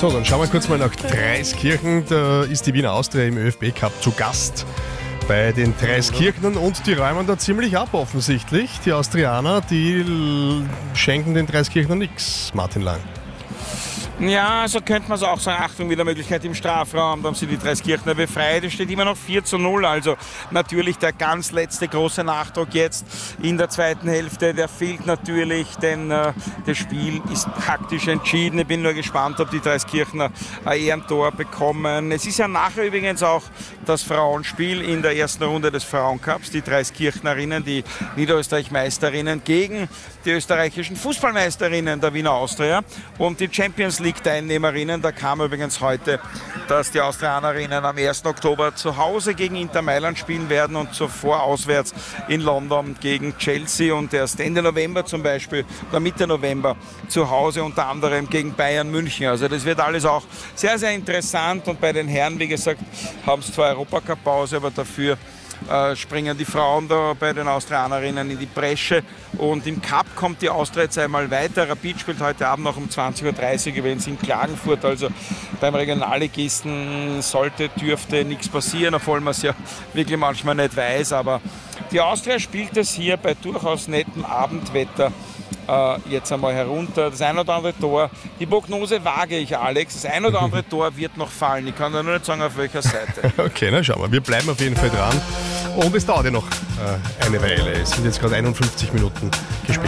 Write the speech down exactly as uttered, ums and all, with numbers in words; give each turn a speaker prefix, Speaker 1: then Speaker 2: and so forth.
Speaker 1: So, dann schauen wir kurz mal nach Dreiskirchen. Da ist die Wiener Austria im ÖFB-Cup zu Gast bei den Dreiskirchnern und die räumen da ziemlich ab offensichtlich. Die Austrianer, die l- schenken den Dreiskirchnern nichts, Martin Lang.
Speaker 2: Ja, so könnte man es auch sagen. Achtung, wieder Möglichkeit im Strafraum. Da haben sie die Dreiskirchner befreit. Es steht immer noch vier zu null. Also natürlich der ganz letzte große Nachdruck jetzt in der zweiten Hälfte. Der fehlt natürlich, denn äh, das Spiel ist taktisch entschieden. Ich bin nur gespannt, ob die Dreiskirchner ein Ehrentor bekommen. Es ist ja nachher übrigens auch das Frauenspiel in der ersten Runde des Frauencups. Die Dreiskirchnerinnen, die Niederösterreich-Meisterinnen gegen die österreichischen Fußballmeisterinnen der Wiener Austria und die Champions League-Teilnehmerinnen. Da kam übrigens heute, dass die Austrianerinnen am ersten Oktober zu Hause gegen Inter Mailand spielen werden und zuvor auswärts in London gegen Chelsea und erst Ende November zum Beispiel, oder Mitte November zu Hause unter anderem gegen Bayern München. Also das wird alles auch sehr, sehr interessant und bei den Herren, wie gesagt, haben es zwar Europacup-Pause, aber dafür Äh, springen die Frauen da bei den Austrianerinnen in die Bresche und im Cup kommt die Austria jetzt einmal weiter. Rapid spielt heute Abend noch um zwanzig Uhr dreißig übrigens in Klagenfurt, also beim Regionalligisten sollte, dürfte nichts passieren, obwohl man es ja wirklich manchmal nicht weiß, aber die Austria spielt es hier bei durchaus nettem Abendwetter Uh, jetzt einmal herunter. Das ein oder andere Tor, die Prognose wage ich, Alex, das ein oder andere Tor wird noch fallen. Ich kann da nur nicht sagen, auf welcher Seite.
Speaker 1: Okay, na schauen wir. Wir bleiben auf jeden Fall dran. Und es dauert ja noch äh, eine Weile. Es sind jetzt gerade einundfünfzig Minuten gespielt.